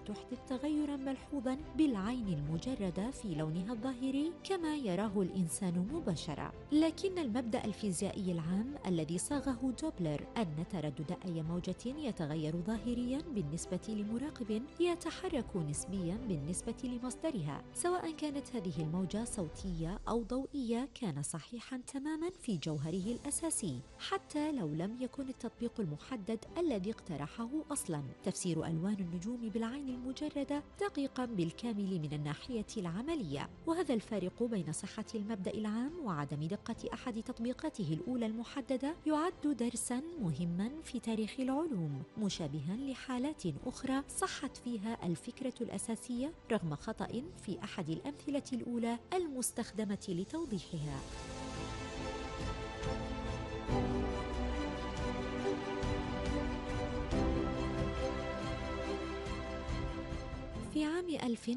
تحدث تغيراً ملحوظاً بالعين المجردة في لونها الظاهري كما يراه الإنسان مباشرة. لكن المبدأ الفيزيائي العام الذي صاغه دوبلر أن تردد أي موجة يتغير ظاهرياً بالنسبة لمراقب يتحرك نسبياً بالنسبة لمصدرها، سواء كانت هذه الموجة صوتية أو ضوئية، كان صحيحاً تماماً في جوهره الأساسي حتى لو لم يكن التطبيق المحدد الذي اقترحه أصلاً. تفسير ألوان النجوم بالعين المجردة دقيقاً بالكامل من الناحية العملية، وهذا الفارق بين صحة المبدأ العام وعدم دقة أحد تطبيقاته الأولى المحددة يعد درساً مهماً في تاريخ العلوم، مشابهاً لحالات أخرى صحت فيها الفكرة الأساسية رغم خطأ في أحد الأمثلة الأولى المستخدمة لتوضيحها. في عام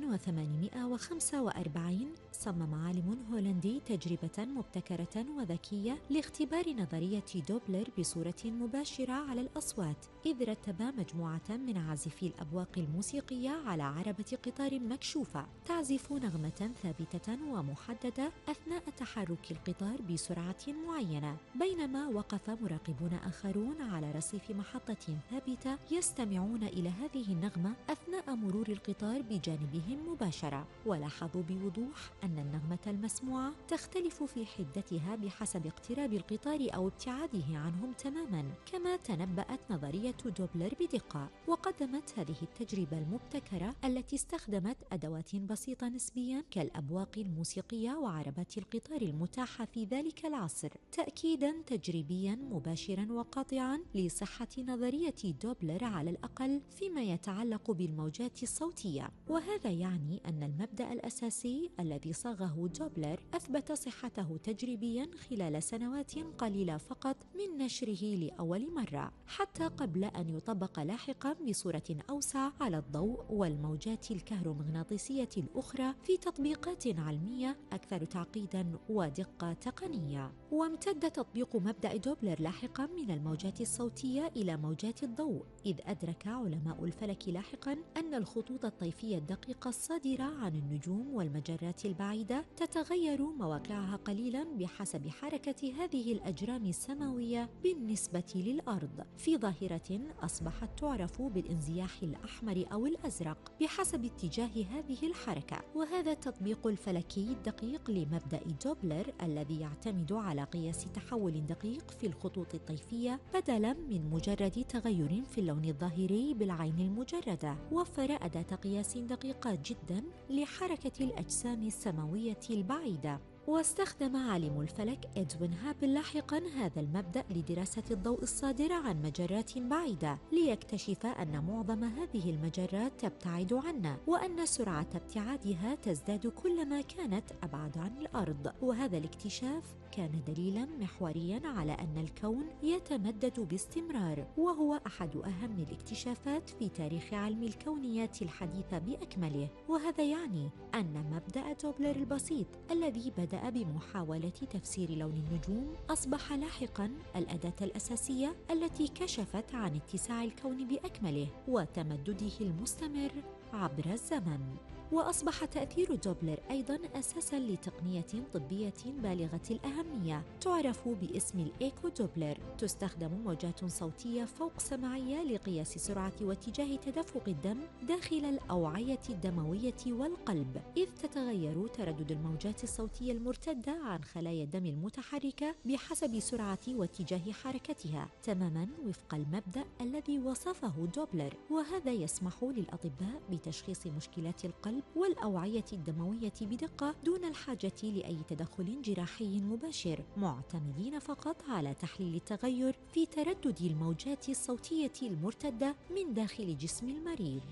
1845 صمم عالم هولندي تجربة مبتكرة وذكية لاختبار نظرية دوبلر بصورة مباشرة على الأصوات، إذ رتب مجموعة من عازفي الأبواق الموسيقية على عربة قطار مكشوفة تعزف نغمة ثابتة ومحددة أثناء تحرك القطار بسرعة معينة، بينما وقف مراقبون آخرون على رصيف محطة ثابتة يستمعون إلى هذه النغمة أثناء مرور القطار بجانبهم مباشرة، ولاحظوا بوضوح أن النغمة المسموعة تختلف في حدتها بحسب اقتراب القطار أو ابتعاده عنهم تماماً، كما تنبأت نظرية دوبلر بدقة. وقدمت هذه التجربة المبتكرة التي استخدمت أدوات بسيطة نسبياً كالأبواق الموسيقية وعربات القطار المتاحة في ذلك العصر تأكيداً تجريبياً مباشراً وقاطعاً لصحة نظرية دوبلر على الأقل فيما يتعلق بالموجات الصوتية. وهذا يعني أن المبدأ الأساسي الذي صاغه دوبلر أثبت صحته تجريبياً خلال سنوات قليلة فقط من نشره لأول مرة، حتى قبل أن يطبق لاحقاً بصورة أوسع على الضوء والموجات الكهرومغناطيسية الأخرى في تطبيقات علمية أكثر تعقيداً ودقة تقنية. وامتد تطبيق مبدأ دوبلر لاحقاً من الموجات الصوتية إلى موجات الضوء، إذ أدرك علماء الفلك لاحقاً أن الخطوط الطيفية الدقيقة الصادرة عن النجوم والمجرات البعيدة تتغير مواقعها قليلاً بحسب حركة هذه الأجرام السماوية بالنسبة للأرض، في ظاهرة أصبحت تعرف بالانزياح الأحمر أو الأزرق بحسب اتجاه هذه الحركة. وهذا التطبيق الفلكي الدقيق لمبدأ دوبلر الذي يعتمد على قياس تحول دقيق في الخطوط الطيفية بدلاً من مجرد تغير في اللون الظاهري بالعين المجردة، وفر أداة قياس دقيقة جداً لحركة الأجسام السماوية البعيدة. واستخدم عالم الفلك إدوين هابل لاحقاً هذا المبدأ لدراسة الضوء الصادر عن مجرات بعيدة، ليكتشف أن معظم هذه المجرات تبتعد عنا، وأن سرعة ابتعادها تزداد كلما كانت أبعد عن الأرض. وهذا الاكتشاف كان دليلاً محورياً على أن الكون يتمدد باستمرار، وهو أحد أهم الاكتشافات في تاريخ علم الكونيات الحديثة بأكمله. وهذا يعني أن مبدأ دوبلر البسيط الذي بدأ بمحاولة تفسير لون النجوم أصبح لاحقاً الأداة الأساسية التي كشفت عن اتساع الكون بأكمله وتمدده المستمر عبر الزمن. وأصبح تأثير دوبلر أيضاً أساساً لتقنية طبية بالغة الأهمية تعرف باسم الإيكو دوبلر. تستخدم موجات صوتية فوق سمعية لقياس سرعة واتجاه تدفق الدم داخل الأوعية الدموية والقلب، إذ تتغير تردد الموجات الصوتية المرتدة عن خلايا الدم المتحركة بحسب سرعة واتجاه حركتها، تماماً وفق المبدأ الذي وصفه دوبلر. وهذا يسمح للأطباء بتشخيص مشكلات القلب والأوعية الدموية بدقة دون الحاجة لأي تدخل جراحي مباشر، معتمدين فقط على تحليل التغير في تردد الموجات الصوتية المرتدة من داخل جسم المريض.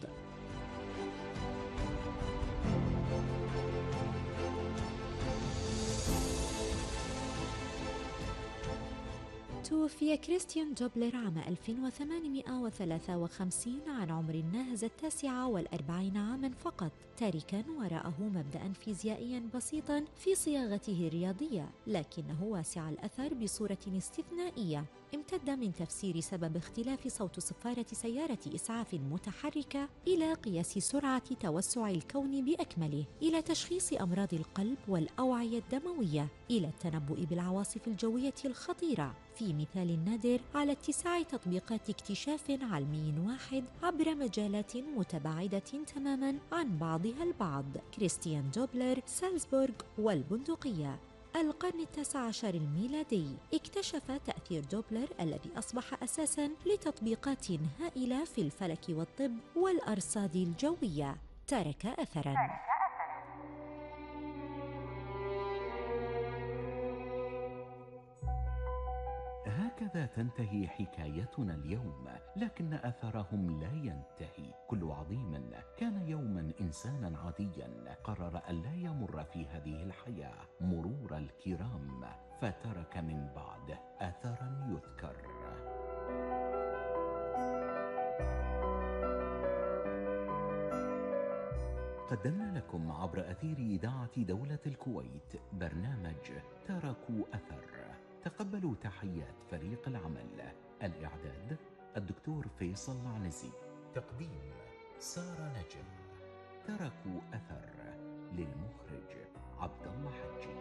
توفي كريستيان دوبلر عام 1853 عن عمر ناهز 49 عاماً فقط، تاركاً وراءه مبدأً فيزيائياً بسيطاً في صياغته الرياضية، لكنه واسع الأثر بصورة استثنائية امتد من تفسير سبب اختلاف صوت صفارة سيارة إسعاف متحركة إلى قياس سرعة توسع الكون بأكمله، إلى تشخيص أمراض القلب والأوعية الدموية، إلى التنبؤ بالعواصف الجوية الخطيرة، في مثال نادر على اتساع تطبيقات اكتشاف علمي واحد عبر مجالات متباعدة تماماً عن بعضها البعض. كريستيان دوبلر، سالزبورغ والبندقية. القرن ال19 الميلادي اكتشف تأثير دوبلر الذي أصبح أساساً لتطبيقات هائلة في الفلك والطب والأرصاد الجوية. ترك أثراً. هكذا تنتهي حكايتنا اليوم، لكن أثرهم لا ينتهي. كل عظيم كان يوما إنسانا عاديا قرر ألا يمر في هذه الحياة مرور الكرام، فترك من بعده أثرا يذكر. قدمنا لكم عبر أثير إذاعة دولة الكويت برنامج تركوا أثر. تقبلوا تحيات فريق العمل. الإعداد الدكتور فيصل عنزي، تقديم سارة نجم. تركوا أثر، للمخرج عبد الله حجي.